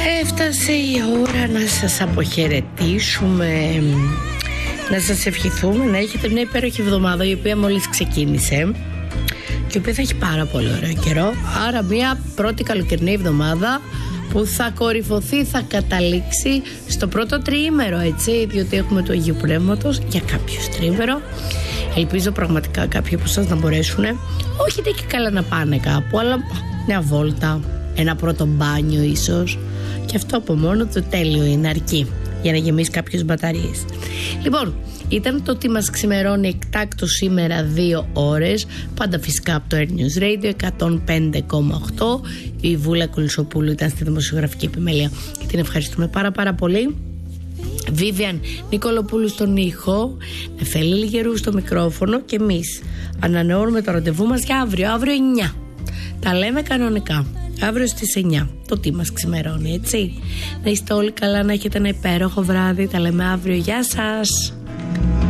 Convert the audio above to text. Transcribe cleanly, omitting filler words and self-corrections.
Έφτασε η ώρα να σας αποχαιρετήσουμε, να σας ευχηθούμε να έχετε μια υπέροχη εβδομάδα, η οποία μόλις ξεκίνησε και η οποία θα έχει πάρα πολύ ωραίο καιρό. Άρα μια πρώτη καλοκαιρινή εβδομάδα που θα κορυφωθεί, θα καταλήξει στο πρώτο τριήμερο, έτσι, διότι έχουμε το Αγίου Πνεύματος για κάποιος τριήμερο. Ελπίζω πραγματικά κάποιοι από εσάς να μπορέσουν, όχι και καλά να πάνε κάπου, αλλά μια βόλτα, ένα πρώτο μπάνιο ίσως, και αυτό από μόνο το τέλειο είναι, αρκεί για να γεμίσει κάποιες μπαταρίες. Λοιπόν, ήταν το τι μας ξημερώνει εκτάκτο σήμερα 2 ώρες, πάντα φυσικά από το Air News Radio 105,8. Η Βούλα Κολυσοπούλου ήταν στη δημοσιογραφική επιμέλεια και την ευχαριστούμε πάρα πολύ. Βίβιαν Νικολοπούλου στον ήχο, Νεφέλη Λιγερού στο μικρόφωνο, και εμείς ανανεώνουμε το ραντεβού μας για αύριο 9. Τα λέμε κανονικά αύριο στις 9, το τι μας ξημερώνει, έτσι. Να είστε όλοι καλά, να έχετε ένα υπέροχο βράδυ. Τα λέμε αύριο, γεια σας.